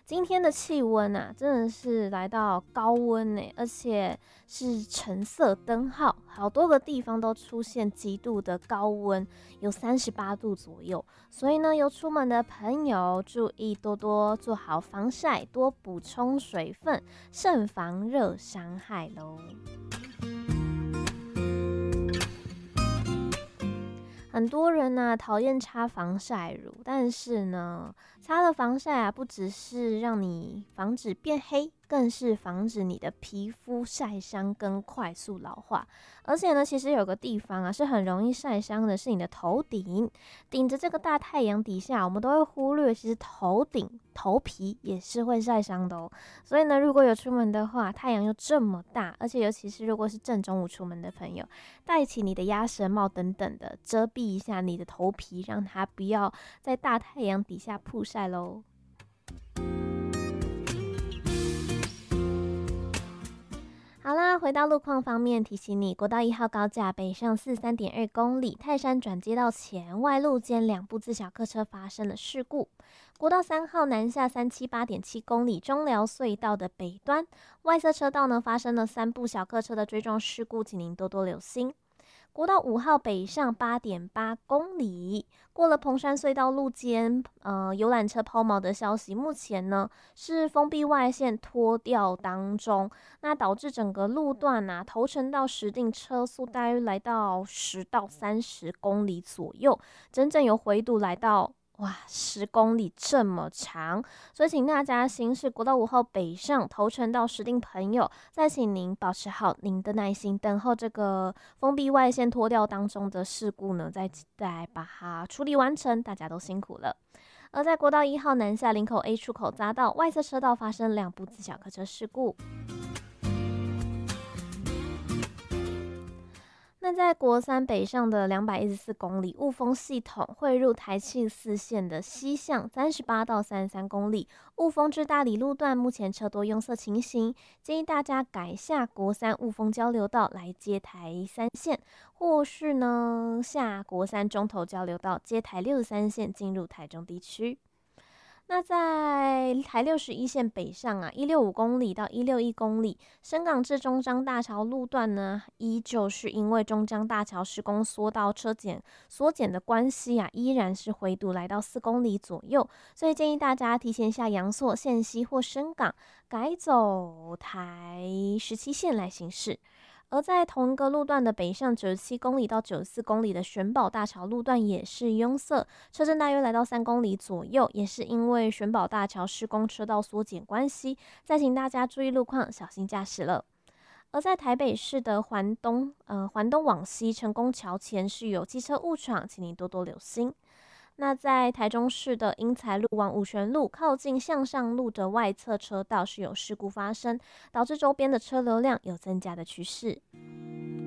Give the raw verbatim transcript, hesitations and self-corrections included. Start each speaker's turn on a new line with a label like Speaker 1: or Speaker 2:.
Speaker 1: 今天的气温啊，真的是来到高温呢，而且是橙色灯号，好多个地方都出现极度的高温，有三十八度左右。所以呢，有出门的朋友注意多多做好防晒，多补充水分，慎防热伤害喽。很多人呢、啊、讨厌擦防晒乳，但是呢，擦了防晒啊，不只是让你防止变黑，更是防止你的皮肤晒伤跟快速老化。而且呢，其实有个地方啊是很容易晒伤的，是你的头顶。顶着这个大太阳底下，我们都会忽略，其实头顶头皮也是会晒伤的哦。所以呢，如果有出门的话，太阳又这么大，而且尤其是如果是正中午出门的朋友，戴起你的鸭舌帽等等的，遮蔽一下你的头皮，让它不要在大太阳底下曝晒咯。好啦，回到路况方面，提醒你，国道一号高架北上四三点二公里，泰山转接道前外路间两部自小客车发生了事故。国道三号南下三七八点七公里，中寮隧道的北端外侧车道呢发生了三部小客车的追撞事故，请您多多留心。国道五号北上八点八公里，过了彭山隧道路肩，呃，游览车抛锚的消息，目前呢是封闭外线拖吊当中，那导致整个路段啊，头城到石碇车速大约来到十到三十公里左右，整整有回堵来到。哇，十公里这么长，所以请大家行驶国道五号北上头城到石碇朋友，再请您保持好您的耐心，等候这个封闭外线拖吊当中的事故呢，再再把它处理完成，大家都辛苦了。而在国道一号南下林口 A 出口匝道外侧车道发生两部自小客车事故。那在国三北上的两百一十四公里雾峰系统汇入台七四线的西向三十八到三十三公里，雾峰至大里路段目前车多拥塞情形，建议大家改下国三雾峰交流道来接台三线，或是呢下国三中投交流道接台六十三线进入台中地区。那在台六十一线北上啊，一六五公里到一六一公里，深港至中彰大桥路段呢，依旧是因为中彰大桥施工缩到车减缩减的关系啊，依然是回堵来到四公里左右，所以建议大家提前下阳朔、线西或深港，改走台十七线来行驶。而在同一个路段的北上九十七公里到九十四公里的玄宝大桥路段也是拥塞，车阵大约来到三公里左右，也是因为玄宝大桥施工车道缩减关系，再请大家注意路况，小心驾驶了。而在台北市的环东呃环东往西成功桥前是有机车误闯，请你多多留心。那在台中市的英才路往五权路靠近向上路的外侧车道是有事故发生，导致周边的车流量有增加的趋势。